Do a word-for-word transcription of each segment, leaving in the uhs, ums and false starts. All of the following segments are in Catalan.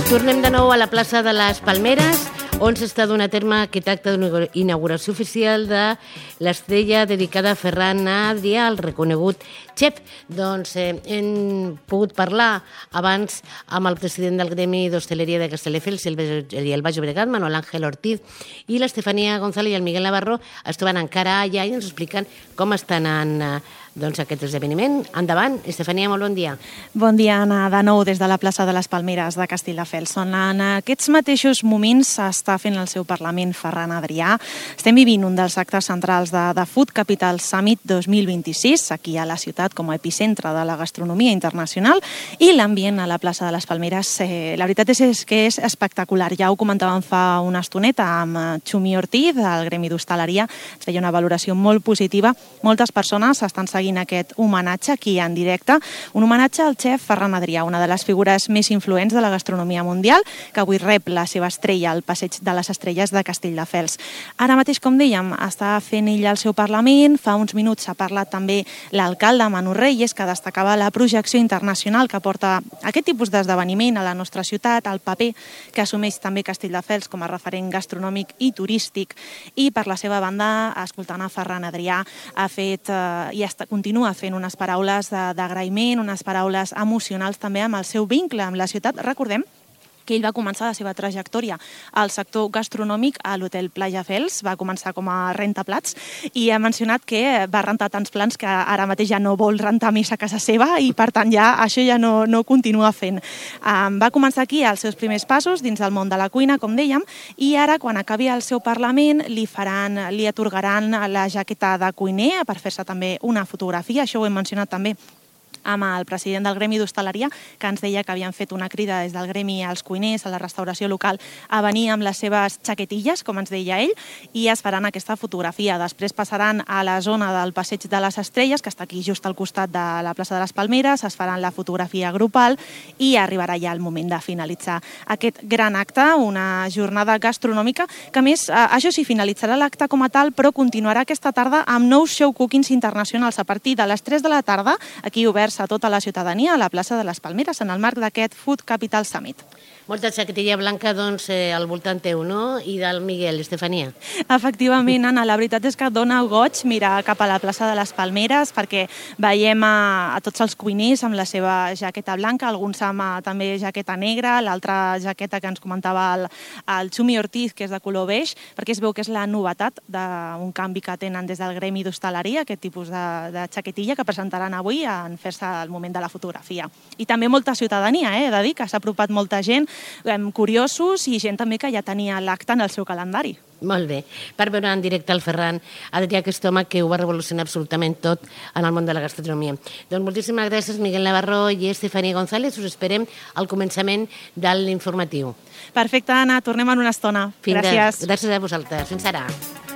Tornem de nou a la plaça de les Palmeres, on s'està donant a terme aquest acte d'inauguració oficial de l'estrella dedicada a Ferran Adrià, el reconegut xef. Doncs eh, hem pogut parlar abans amb el president del Gremi d'Hostaleria de Castelldefels i el Baix Llobregat, Manuel Ángel Ortiz, i l'Estefania González i el Miguel Navarro es troben encara allà i ens expliquen com està anant eh, doncs, aquest esdeveniment. Endavant, Estefania, molt bon dia. Bon dia, Anna, de nou des de la plaça de les Palmeres de Castelldefels, on en aquests mateixos moments s'està fent el seu Parlament Ferran Adrià. Estem vivint un dels actes centrals de, de Food Capital Summit dos mil vint-i-sis, aquí a la ciutat com a epicentre de la gastronomia internacional, i l'ambient a la plaça de les Palmeres, eh, la veritat és, és que és espectacular. Ja ho comentàvem fa una estoneta amb Xumi Ortiz, del Gremi d'Hostaleria, ens feia una valoració molt positiva. Moltes persones estan seguint aquest homenatge aquí en directe, un homenatge al xef Ferran Adrià, una de les figures més influents de la gastronomia mundial, que avui rep la seva estrella al Passeig de les Estrelles de Castelldefels. Ara mateix, com dèiem, està fent ell el seu Parlament. Fa uns minuts ha parlat també l'alcalde Manu Reyes, que destacava la projecció internacional que porta aquest tipus d'esdeveniment a la nostra ciutat, el paper que assumeix també Castelldefels com a referent gastronòmic i turístic. I per la seva banda, escoltant a Ferran Adrià, ha fet eh, i està continua fent unes paraules d'agraïment, unes paraules emocionals també amb el seu vincle amb la ciutat. Recordem que ell va començar la seva trajectòria al sector gastronòmic a l'Hotel Playa Fels, va començar com a rentaplats i ha mencionat que va rentar tants plans que ara mateix ja no vol rentar més a casa seva i per tant ja això ja no, no continua fent. Um, va començar aquí els seus primers passos dins del món de la cuina, com dèiem, i ara quan acabi el seu Parlament li faran, li atorgaran la jaqueta de cuiner per fer-se també una fotografia, això ho hem mencionat també amb el president del Gremi d'Hostaleria, que ens deia que havien fet una crida des del Gremi als cuiners, a la restauració local, a venir amb les seves xaquetilles, com ens deia ell, i es faran aquesta fotografia. Després passaran a la zona del Passeig de les Estrelles, que està aquí just al costat de la plaça de les Palmeres, es faran la fotografia grupal i arribarà ja el moment de finalitzar aquest gran acte, una jornada gastronòmica, que a més, això sí, finalitzarà l'acte com a tal, però continuarà aquesta tarda amb nous show cookings internacionals a partir de les tres de la tarda, aquí oberts a tota la ciutadania a la plaça de les Palmeres en el marc d'aquest Food Capital Summit. Molta xaquetilla blanca, doncs, eh, al voltant teu, no? I del Miguel, Estefania. Efectivament, Anna, la veritat és que dona goig mirar cap a la plaça de les Palmeres perquè veiem a, a tots els cuiners amb la seva jaqueta blanca, alguns amb a, també jaqueta negra, l'altra jaqueta que ens comentava el, el Xumi Ortiz, que és de color beix, perquè es veu que és la novetat d'un canvi que tenen des del Gremi d'Hostaleria, aquest tipus de, de xaquetilla que presentaran avui en fer-se el moment de la fotografia. I també molta ciutadania, eh, he de dir, que s'ha apropat molta gent, curiosos i gent també que ja tenia l'acte en el seu calendari. Molt bé. Per veure en directe el Ferran Adrià, aquest home que ho va revolucionar absolutament tot en el món de la gastronomia. Doncs moltíssimes gràcies, Miguel Navarro i Estefania González. Us esperem al començament de l'informatiu. Perfecte, Anna. Tornem en una estona. Fins gràcies. Gràcies a vosaltres. Fins ara.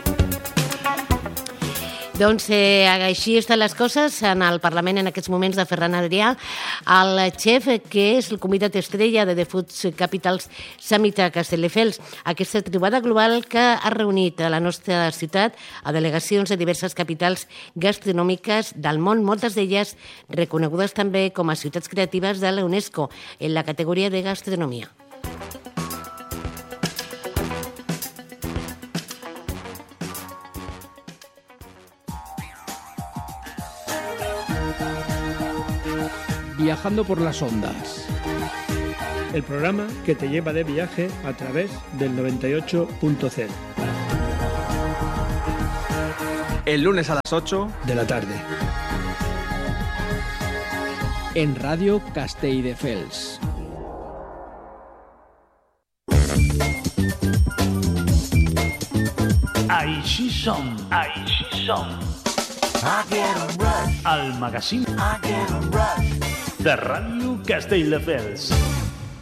Doncs eh, així estan les coses en el Parlament en aquests moments de Ferran Adrià, el xef que és el convidat estrella de The Food Capital Summit a Castelldefels. Aquesta trobada global que ha reunit a la nostra ciutat a delegacions de diverses capitals gastronòmiques del món, moltes d'elles reconegudes també com a ciutats creatives de la UNESCO en la categoria de gastronomia. Viajando por las ondas. El programa que te lleva de viaje a través del noventa y ocho punto cero. El lunes a las ocho de la tarde. En Radio Castelldefels. Així som, així som. I get a rush. El magazín I get a rush. De Ràdio Castelldefels.